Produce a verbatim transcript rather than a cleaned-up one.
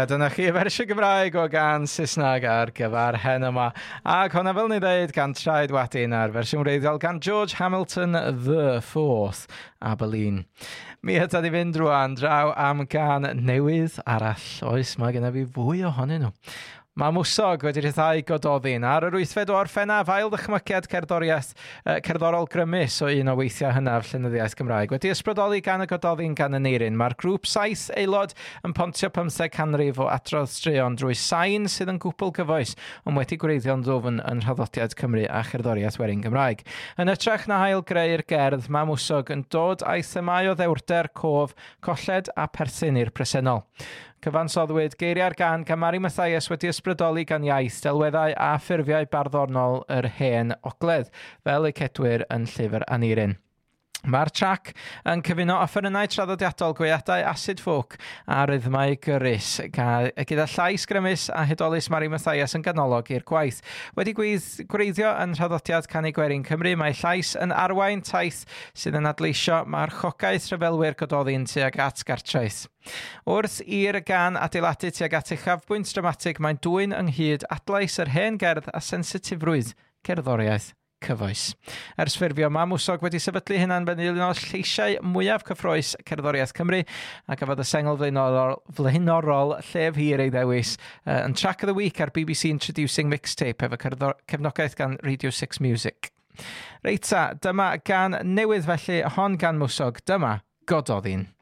Ie, dyna chi fersiwn Gymraeg o gan Saesneg ar gyfer hen yma. Ac hwnna fel ni ddeud gan Traed Wadyn ar fersiwn wreiddiol gan George Hamilton the Fourth, Aberlin. Mi yda ni fynd rwan draw am gan newydd arall. Oes, mae gennym fi fwy ohonyn nhw. Mae Mwsog wedi rhyddhau Gododdin ar yr wythfed o Orffennaf ail ddychmygiad cerddoriaeth uh, cerddorol grymus o un o weithiau hynaf llenyddiaeth Gymraeg. Wedi ysbrydoli gan y Gododdin gan y Neirin. Mae'r grŵp saith aelod yn pontio pymtheg canrif o adrodd straeon drwy sain sydd yn gwbl gyfoes, ond wedi gwreiddio'n ddwfn yn rhaddodiad Cymru a cherddoriaeth Werin Gymraeg. Yn ytrach na hael greu'r gerdd, mae Mwsog yn dod â'i themau o ddewrder, cof, colled a perthyn i'r presennol. Cyfansoddwyd geiriau'r gan gan Mari Mathias wedi ysbrydoli gan iaith, delweddau a ffurfiau barddonol yr hen ogledd, fel eu cedwyr yn llyfr Aneirin. Mae'r trac yn cyfuno offerynnau traddodiadol, gweadau acid folk a rythmau gyrrus, gyda llais grymus a hydolus Mari Mathias yn ganolog i'r gwaith. Wedi gwreiddio yn rhaddodiad Canu Gwerin Cymru, mae llais yn arwain taith sydd yn adleisio marchogaeth rhyfelwyr Gododdin tuag at gartraeth. Wrth i'r gan adeiladu tuag at uchafbwynt dramatig, mae'n dwyn ynghyd adlais yr hen gerdd a sensitifrwydd cerddoriaeth cyfoes. Ers ffurfio, mae Mwsog wedi sefydlu hynna'n ben un o lleisiau mwyaf cyffroes cerddoriaeth Cymru a gafodd y sengl flaenorol, flaenorol llef hir ei ddewis uh, yn Track of the Week ar B B C Introducing Mixtape efo cefnogaeth gan Radio six Music. Reita, dyma gan newydd felly hon gan Mwsog, dyma Gododdin.